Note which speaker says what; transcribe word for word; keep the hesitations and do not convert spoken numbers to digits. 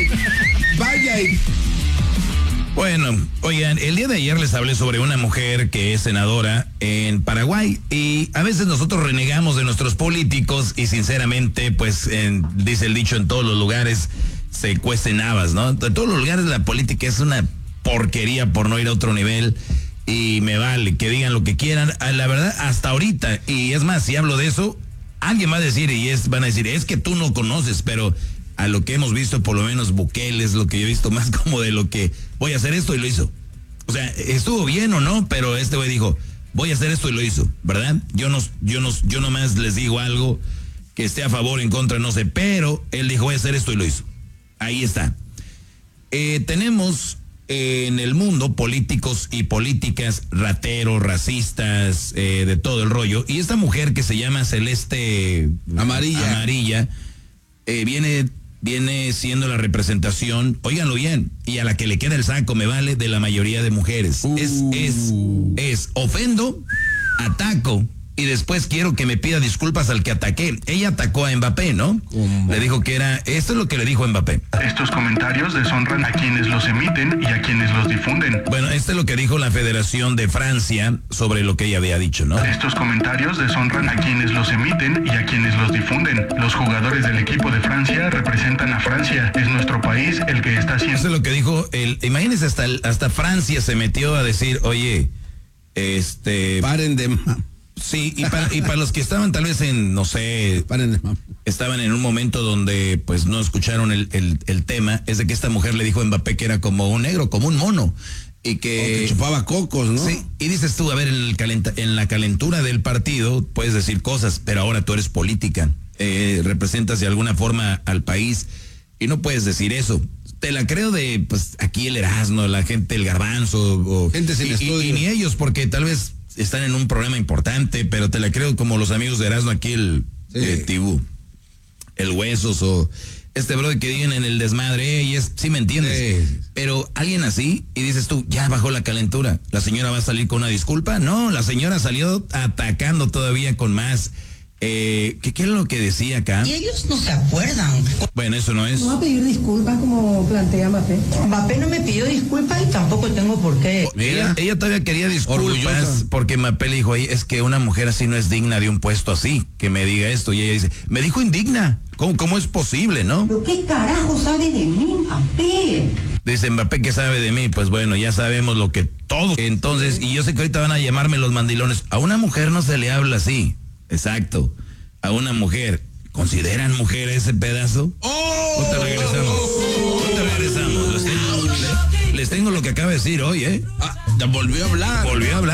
Speaker 1: Vaya y...
Speaker 2: Bueno, oigan, el día de ayer les hablé sobre una mujer que es senadora en Paraguay y a veces nosotros renegamos de nuestros políticos y sinceramente, pues, en, dice el dicho, en todos los lugares se cuecen habas, ¿no? En todos los lugares la política es una porquería por no ir a otro nivel y me vale que digan lo que quieran. La verdad, hasta ahorita, y es más, si hablo de eso, alguien va a decir y es, van a decir, es que tú no conoces, pero... a lo que hemos visto, por lo menos Bukele es lo que yo he visto más como de lo que voy a hacer esto y lo hizo. O sea, estuvo bien o no, pero este güey dijo, voy a hacer esto y lo hizo, ¿verdad? Yo no, yo no, yo nomás les digo algo que esté a favor, en contra, no sé, pero él dijo, voy a hacer esto y lo hizo. Ahí está. Eh, tenemos eh, en el mundo políticos y políticas rateros, racistas, eh, de todo el rollo. Y esta mujer que se llama Celeste
Speaker 1: Amarilla,
Speaker 2: Amarilla eh, viene... viene siendo la representación, óiganlo bien, y a la que le queda el saco me vale, de la mayoría de mujeres. Uh. Es, es, es, ofendo, ataco, y después quiero que me pida disculpas al que ataqué. Ella atacó a Mbappé, ¿no? ¿Cómo? Le dijo que era, esto es lo que le dijo a Mbappé.
Speaker 3: Estos comentarios deshonran a quienes los emiten y a quienes los difunden.
Speaker 2: Bueno, esto es lo que dijo la Federación de Francia sobre lo que ella había dicho, ¿no?
Speaker 3: Estos comentarios deshonran a quienes los emiten y a quienes los difunden. Los jugadores del equipo de Francia representan a Francia. Es nuestro país el que está haciendo...
Speaker 2: Eso es lo que dijo, el, imagínense, hasta, hasta Francia se metió a decir, oye, este...
Speaker 1: paren de...
Speaker 2: Sí, y para, y para los que estaban tal vez en, no sé, estaban en un momento donde pues no escucharon el, el, el tema, es de que esta mujer le dijo a Mbappé que era como un negro, como un mono, y que,
Speaker 1: que chupaba cocos, ¿no?
Speaker 2: Sí, y dices tú, a ver, en, el calenta, en la calentura del partido puedes decir cosas, pero ahora tú eres política, eh, representas de alguna forma al país y no puedes decir eso. Te la creo de, pues, aquí el Erasmo, la gente, el Garbanzo, o,
Speaker 1: gente sin
Speaker 2: y,
Speaker 1: estudio.
Speaker 2: Y, y ni ellos, porque tal vez están en un programa importante, pero te la creo como los amigos de Erasmo aquí, el sí. eh, Tibú, el Huesos, o este brother que viven en el desmadre, y es, sí me entiendes, sí. Pero alguien así, y dices tú, ya bajó la calentura, ¿la señora va a salir con una disculpa? No, la señora salió atacando todavía con más. Eh, ¿qué, ¿Qué es lo que decía acá?
Speaker 4: Y ellos no se acuerdan.
Speaker 2: Bueno, eso no es.
Speaker 5: ¿No va a pedir disculpas como plantea Mbappé?
Speaker 4: Mbappé no me pidió disculpas y tampoco tengo por qué.
Speaker 2: Ella, ella todavía quería disculpas orgullosa, porque Mbappé le dijo, oye, es que una mujer así no es digna de un puesto así, que me diga esto. Y ella dice, me dijo indigna. ¿Cómo, cómo es posible, no?
Speaker 5: ¿Pero qué carajo sabe de mí, Mbappé?
Speaker 2: Dice Mbappé, ¿qué sabe de mí? Pues bueno, ya sabemos lo que todos. Entonces, y yo sé que ahorita van a llamarme los mandilones. A una mujer no se le habla así. Exacto. A una mujer. ¿Consideran mujer ese pedazo?
Speaker 1: ¡Oh!
Speaker 2: ¿O te regresamos? ¿O te regresamos? Les tengo, les tengo lo que acaba de decir hoy, ¿eh?
Speaker 1: Ah, ya volvió a hablar.
Speaker 2: Volvió a hablar.